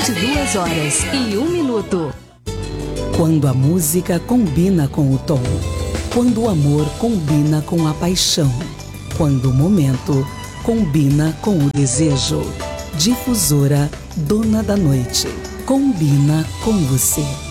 22h01. Quando a música combina com o tom, quando o amor combina com a paixão, quando o momento combina com o desejo. Difusora Dona da Noite. Combina com você.